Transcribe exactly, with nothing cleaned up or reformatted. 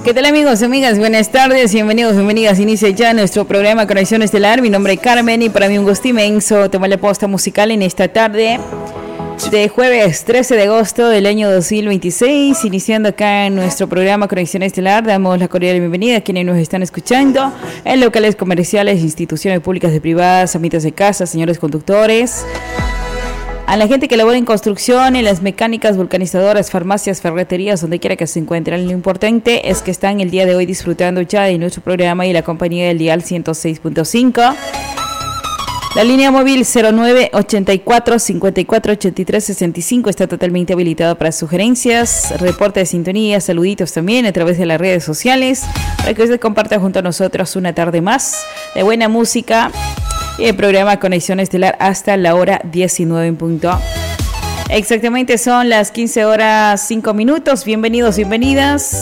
¿Qué tal amigos, amigas? Buenas tardes, bienvenidos, bienvenidas. Inicia ya nuestro programa Conexión Estelar. Mi nombre es Carmen y para mí un gusto inmenso tomar la posta musical en esta tarde de jueves trece de agosto del año dos mil veintiséis. Iniciando acá en nuestro programa Conexión Estelar, damos la cordial bienvenida a quienes nos están escuchando en locales comerciales, instituciones públicas y privadas, ámbitos de casa, señores conductores. A la gente que labora en construcción, en las mecánicas, vulcanizadoras, farmacias, ferreterías, donde quiera que se encuentren. Lo importante es que están el día de hoy disfrutando ya de nuestro programa y la compañía del dial ciento seis punto cinco. La línea móvil cero nueve ochenta y cuatro cincuenta y cuatro ochenta y tres sesenta y cinco está totalmente habilitada para sugerencias, reporte de sintonía, saluditos también a través de las redes sociales, para que usted comparta junto a nosotros una tarde más de buena música. Y el programa Conexión Estelar hasta la hora diecinueve en punto. Exactamente son las quince horas cinco minutos. Bienvenidos, bienvenidas.